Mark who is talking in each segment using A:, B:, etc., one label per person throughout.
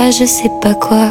A: pas, je sais pas quoi.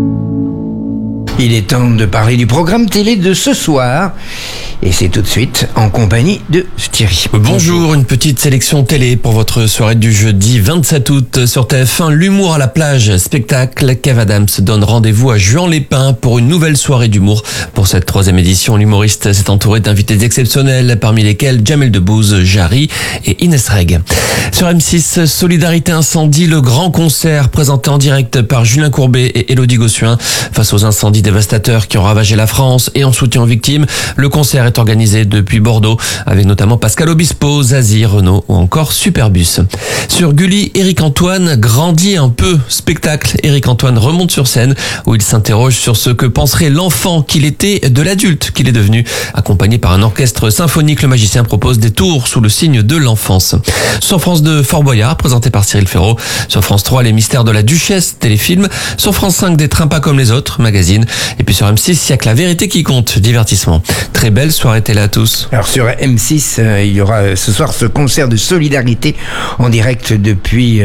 B: Il est temps de parler du programme télé de ce soir. Et c'est tout de suite en compagnie de Thierry.
C: Bonjour, une petite sélection télé pour votre soirée du jeudi 27 août sur TF1. L'humour à la plage, spectacle. Kev Adams donne rendez-vous à Juan-les-Pins pour une nouvelle soirée d'humour. Pour cette 3e édition, l'humoriste s'est entouré d'invités exceptionnels, parmi lesquels Jamel Debbouze, Jarry et Inès Reg. Sur M6, Solidarité Incendie, le grand concert présenté en direct par Julien Courbet et Élodie Gossuin. Face aux incendies dévastateurs qui ont ravagé la France et en soutien aux victimes, le concert est organisé depuis Bordeaux avec notamment Pascal Obispo, Zazie, Renaud ou encore Superbus. Sur Gulli, Éric Antoine grandit un peu. Spectacle, Éric Antoine remonte sur scène où il s'interroge sur ce que penserait l'enfant qu'il était de l'adulte qu'il est devenu. Accompagné par un orchestre symphonique, le magicien propose des tours sous le signe de l'enfance. Sur France 2, Fort Boyard, présenté par Cyril Ferraud. Sur France 3, Les mystères de la Duchesse, téléfilm. Sur France 5, Des trains pas comme les autres, magazine. Et puis sur M6, il y a que la vérité qui compte, divertissement. Très belle soirée télé à tous.
B: Alors sur M6, il y aura ce soir ce concert de solidarité en direct depuis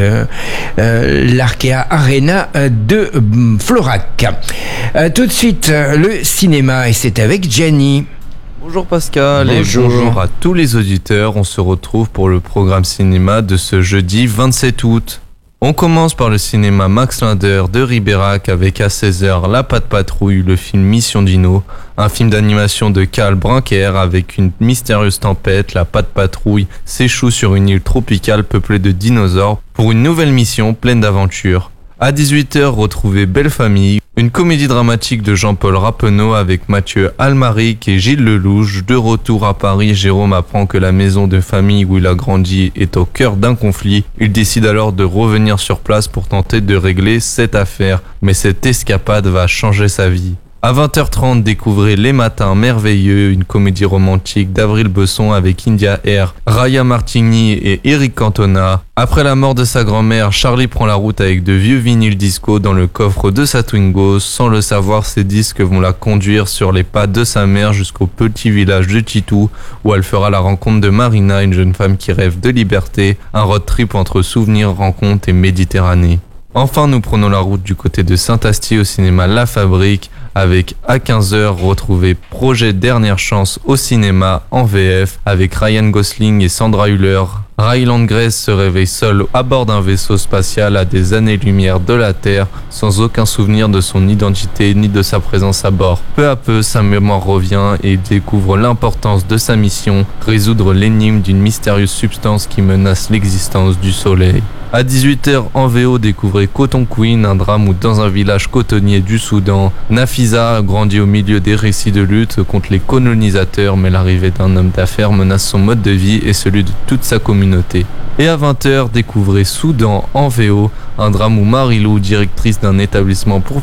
B: l'Arkea Arena de Florac. Tout de suite, le cinéma, et c'est avec Jenny.
D: Bonjour Pascal.
B: Bonjour.
D: Et bonjour à tous les auditeurs. On se retrouve pour le programme cinéma de ce jeudi 27 août. On commence par le cinéma Max Linder de Ribérac avec à 16h La Patte Patrouille, le film Mission Dino, un film d'animation de Karl Brinker avec une mystérieuse tempête. La Patte Patrouille s'échoue sur une île tropicale peuplée de dinosaures pour une nouvelle mission pleine d'aventures. À 18h, retrouvez Belle Famille, une comédie dramatique de Jean-Paul Rappeneau avec Mathieu Almaric et Gilles Lelouch. De retour à Paris, Jérôme apprend que la maison de famille où il a grandi est au cœur d'un conflit. Il décide alors de revenir sur place pour tenter de régler cette affaire, mais cette escapade va changer sa vie. À 20h30, découvrez Les Matins Merveilleux, une comédie romantique d'Avril Besson avec India Air, Raya Martini et Eric Cantona. Après la mort de sa grand-mère, Charlie prend la route avec de vieux vinyles disco dans le coffre de sa Twingo. Sans le savoir, ces disques vont la conduire sur les pas de sa mère jusqu'au petit village de Titou, où elle fera la rencontre de Marina, une jeune femme qui rêve de liberté, un road trip entre souvenirs, rencontres et Méditerranée. Enfin, nous prenons la route du côté de Saint-Astier au cinéma La Fabrique avec à 15h retrouvez Projet Dernière Chance au cinéma en VF avec Ryan Gosling et Sandra Hüller. Rayland Grace se réveille seul à bord d'un vaisseau spatial à des années-lumière de la Terre, sans aucun souvenir de son identité ni de sa présence à bord. Peu à peu, sa mémoire revient et il découvre l'importance de sa mission, résoudre l'énigme d'une mystérieuse substance qui menace l'existence du Soleil. À 18h en VO, découvrez Cotton Queen, un drame où dans un village cotonnier du Soudan, Nafisa grandit au milieu des récits de lutte contre les colonisateurs, mais l'arrivée d'un homme d'affaires menace son mode de vie et celui de toute sa communauté. Et à 20h, découvrez Soudan en VO, un drame où Marie-Lou, directrice d'un établissement pour